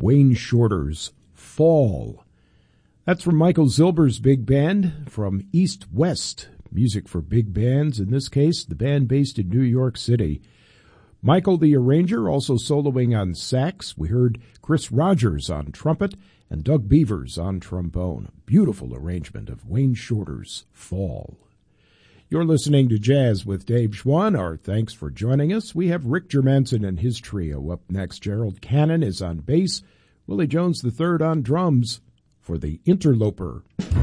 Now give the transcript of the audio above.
Wayne Shorter's Fall. That's from Michael Zilber's big band from East West, music for big bands, in this case, the band based in New York City. Michael the arranger also soloing on sax. We heard Chris Rogers on trumpet and Doug Beavers on trombone. Beautiful arrangement of Wayne Shorter's Fall. You're listening to Jazz with Dave Schwann. Our thanks for joining us. We have Rick Germanson and his trio up next. Gerald Cannon is on bass. Willie Jones III on drums for the Interloper.